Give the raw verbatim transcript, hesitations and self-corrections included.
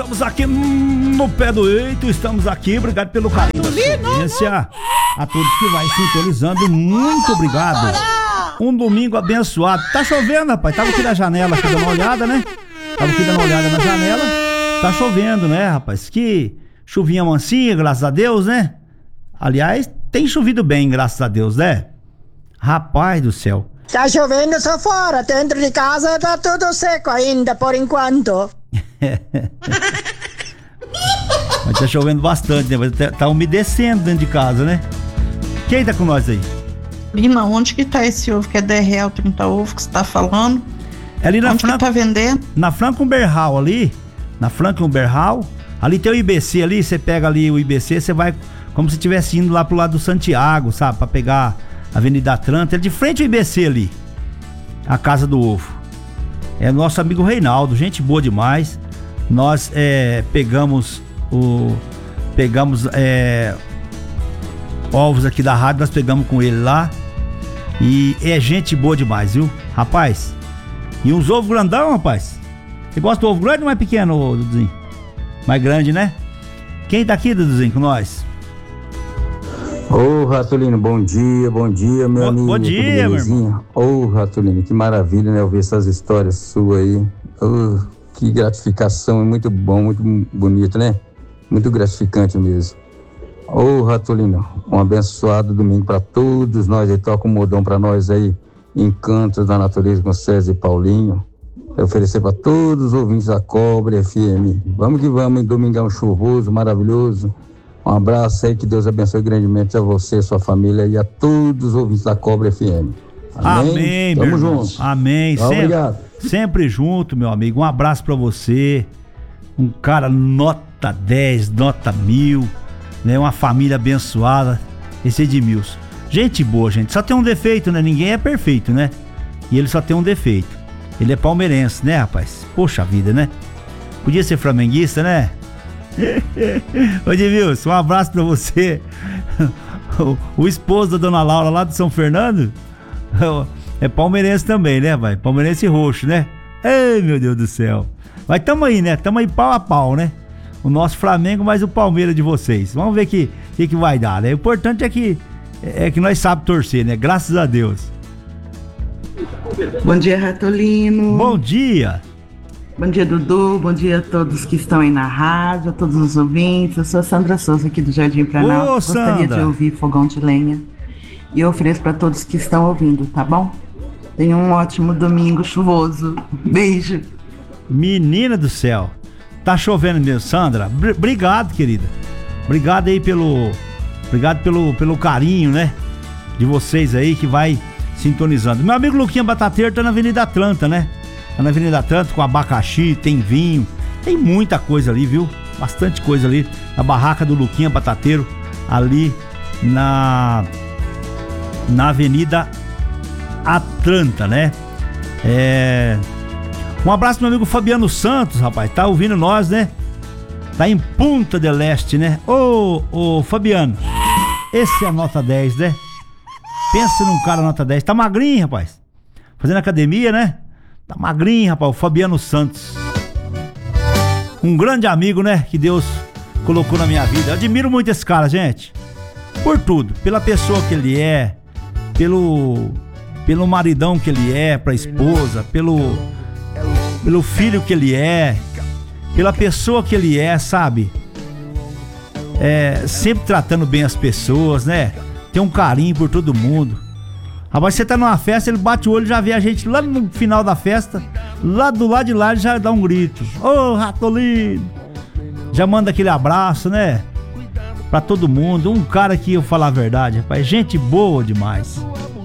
Estamos aqui no pé do eito, estamos aqui, obrigado pelo carinho da audiência, a todos que vai sintonizando, muito obrigado. Um domingo abençoado. Tá chovendo, rapaz, tava aqui na janela, aqui dando uma olhada, né? Tava aqui dando uma olhada na janela, tá chovendo, né, rapaz? Que chuvinha mansinha, graças a Deus, né? Aliás, tem chovido bem, graças a Deus, né? Rapaz do céu. Tá chovendo só fora, dentro de casa tá tudo seco ainda, por enquanto. Mas tá chovendo bastante, né? Tá, tá umedecendo dentro de casa, né? Quem tá com nós aí? Lina, onde que tá esse ovo que é dez reais, trinta ovos que você tá falando? É ali na onde Fran... que tá vendendo? Na Frankenberhal ali, na Frankenberhal, ali tem o I B C ali, você pega ali o I B C, você vai como se estivesse indo lá pro lado do Santiago, sabe? Pra pegar a Avenida Atlanta, é de frente ao I B C ali, a Casa do Ovo. É nosso amigo Reinaldo, gente boa demais. Nós é, pegamos o pegamos é, ovos aqui da rádio, nós pegamos com ele lá e é gente boa demais, viu, rapaz? E uns ovos grandão, rapaz. Você gosta do ovo grande ou mais pequeno, Duduzinho? Mais grande, né? Quem tá aqui, Duduzinho, com nós? Ô, Ratolino, bom dia, bom dia, meu Bo- amigo. bom dia, meu irmão. Ô, Ratolino, que maravilha, né, ouvir essas histórias suas aí. Ô, que gratificação, é muito bom, muito bonito, né? Muito gratificante mesmo. Ô, Ratolino, um abençoado domingo para todos nós aí, toca um modão para nós aí, Encantos da Natureza com César e Paulinho. Quero oferecer para todos os ouvintes da Cobre F M. Vamos que vamos, em domingão chuvoso, maravilhoso. Um abraço aí, que Deus abençoe grandemente a você, a sua família e a todos os ouvintes da Cobre F M. Amém, Amém Tamo meu irmão. junto. Amém. Tá, sempre, obrigado. sempre junto, meu amigo. Um abraço pra você. Um cara nota dez, nota mil, né? Uma família abençoada. Esse Edmilson. Gente boa, gente. Só tem um defeito, né? Ninguém é perfeito, né? E ele só tem um defeito. Ele é palmeirense, né, rapaz? Poxa vida, né? Podia ser flamenguista, né? Ô, Edmilson, um abraço pra você. O, o esposo da dona Laura lá de São Fernando é palmeirense também, né, vai? Palmeirense roxo, né? Ei, meu Deus do céu. Mas tamo aí, né? Tamo aí pau a pau, né? O nosso Flamengo, mais o Palmeiras de vocês. Vamos ver o que, que, que vai dar, né? O importante é que, é que nós sabemos torcer, né? Graças a Deus. Bom dia, Ratolino. Bom dia. Bom dia, Dudu. Bom dia a todos que estão aí na rádio, a todos os ouvintes. Eu sou a Sandra Souza, aqui do Jardim Planalto. Ô, Gostaria Sandra. de ouvir Fogão de Lenha. E eu ofereço para todos que estão ouvindo, tá bom? Tenham um ótimo domingo chuvoso. Beijo. Menina do céu. Tá chovendo mesmo, Sandra. Br- Obrigado, querida. Obrigado aí pelo... Obrigado pelo, pelo carinho, né? De vocês aí que vai sintonizando. Meu amigo Luquinha Batateiro tá na Avenida Atlanta, né? Tá na Avenida Atlanta com abacaxi, tem vinho, tem muita coisa ali, viu? Bastante coisa ali. Na barraca do Luquinha Batateiro, ali na... Na Avenida Atlanta, né? É... Um abraço pro meu amigo Fabiano Santos, rapaz. Tá ouvindo nós, né? Tá em Punta del Este, né? Ô, ô, Fabiano, esse é nota dez, né? Pensa num cara nota dez. Tá magrinho, rapaz. Fazendo academia, né? Tá magrinho, rapaz. O Fabiano Santos. Um grande amigo, né? Que Deus colocou na minha vida. Eu admiro muito esse cara, gente. Por tudo. Pela pessoa que ele é. Pelo... Pelo maridão que ele é pra esposa. Pelo... Pelo filho que ele é. Pela pessoa que ele é, sabe? É... Sempre tratando bem as pessoas, né? Tem um carinho por todo mundo. Rapaz, você tá numa festa, ele bate o olho e já vê a gente lá no final da festa. Lá do lado de lá ele já dá um grito. Ô, Ratolino! Já manda aquele abraço, né? Pra todo mundo. Um cara que, eu falar a verdade, rapaz, gente boa demais.